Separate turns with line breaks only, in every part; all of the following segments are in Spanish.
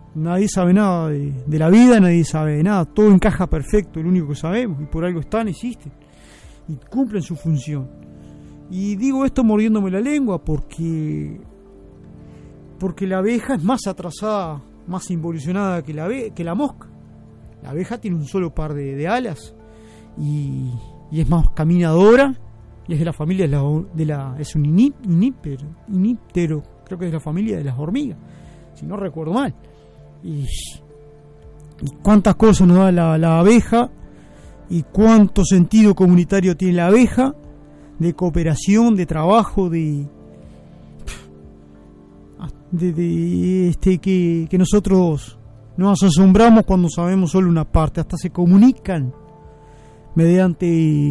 nadie sabe nada de la vida, nadie sabe nada, todo encaja perfecto, lo único que sabemos, y por algo están, existen, y cumplen su función. Y digo esto mordiéndome la lengua porque la abeja es más atrasada, más involucionada que la mosca. La abeja tiene un solo par de alas y es más caminadora, y es de la familia es un iníptero, creo que es de la familia de las hormigas, si no recuerdo mal. Y cuántas cosas nos da la abeja, y cuánto sentido comunitario tiene la abeja, de cooperación, de trabajo, que nosotros nos asombramos cuando sabemos solo una parte. Hasta se comunican mediante,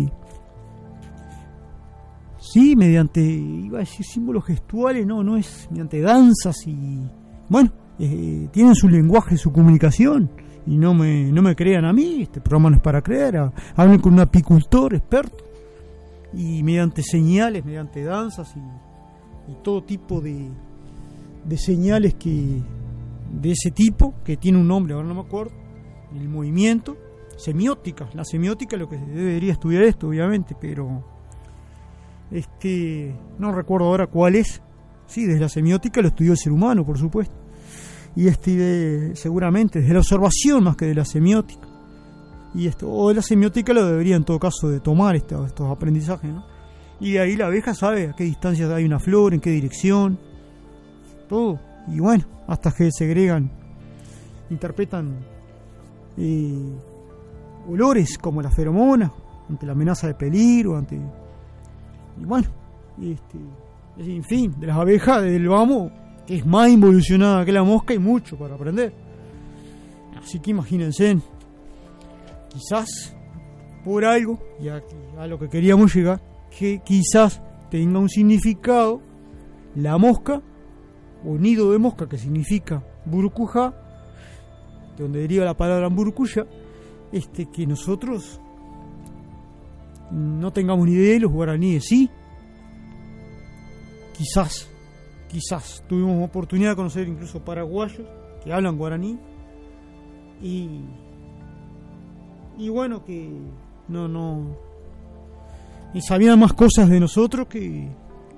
iba a decir símbolos gestuales, no es mediante danzas, y bueno, tienen su lenguaje, su comunicación. Y no me crean a mí, este programa no es para creer, hablen con un apicultor experto, y mediante señales, mediante danzas y todo tipo de señales de ese tipo, que tiene un nombre, ahora no me acuerdo, el movimiento, semiótica. La semiótica es lo que debería estudiar esto, obviamente, pero no recuerdo ahora cuál es. Sí, desde la semiótica lo estudió el ser humano, por supuesto, y seguramente desde la observación más que de la semiótica, o de la semiótica lo debería en todo caso de tomar estos aprendizajes, ¿no? Y de ahí la abeja sabe a qué distancia hay una flor, en qué dirección, todo. Y bueno, hasta que segregan, interpretan olores como la feromona ante la amenaza de peligro, y bueno, en fin, de las abejas del Vamo, que es más involucionada que la mosca, y mucho para aprender. Así que imagínense, quizás por algo, y a lo que queríamos llegar, que quizás tenga un significado la mosca, o nido de mosca, que significa burucujá, de donde deriva la palabra burucuya, que nosotros no tengamos ni idea, y los guaraníes sí. Quizás tuvimos oportunidad de conocer incluso paraguayos que hablan guaraní, y bueno, que no y sabían más cosas de nosotros que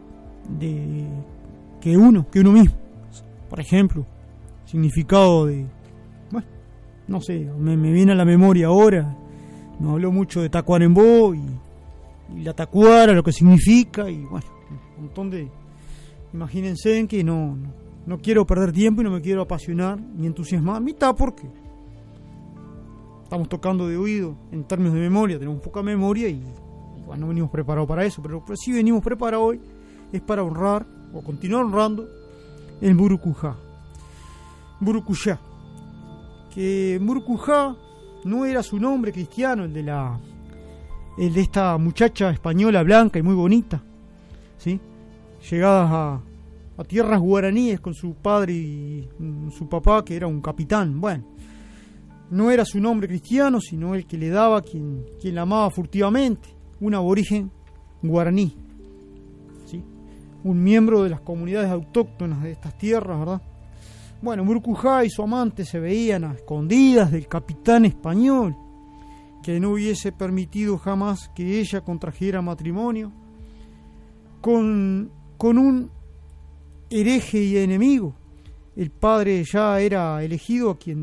uno mismo. Por ejemplo, significado bueno, no sé, me viene a la memoria ahora, nos habló mucho de Tacuarembó y la tacuara, lo que significa, y bueno, un montón de... Imagínense que no quiero perder tiempo y no me quiero apasionar ni entusiasmar, mitad porque estamos tocando de oído en términos de memoria, tenemos poca memoria, y bueno, no venimos preparados para eso, pero sí venimos preparados hoy, es para honrar o continuar honrando el burucujá. Burucuyá, que Burucujá no era su nombre cristiano, el de esta muchacha española blanca y muy bonita, ¿sí? Llegadas a tierras guaraníes con su padre y su papá, que era un capitán. Bueno, no era su nombre cristiano, sino el que le daba quien la amaba furtivamente, un aborigen guaraní, ¿sí? Un miembro de las comunidades autóctonas de estas tierras, ¿verdad? Bueno, Burucujá y su amante se veían a escondidas del capitán español, que no hubiese permitido jamás que ella contrajera matrimonio con un hereje y enemigo. El padre ya había elegido a quien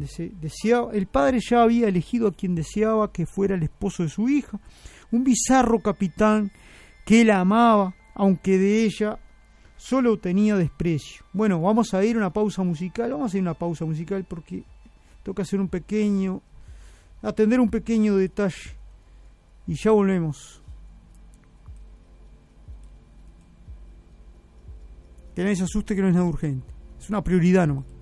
deseaba que fuera el esposo de su hija, un bizarro capitán que la amaba, aunque de ella solo tenía desprecio. Bueno, vamos a ir a una pausa musical porque toca atender un pequeño detalle, y ya volvemos. Que nadie se asuste, que no es nada urgente, es una prioridad nomás.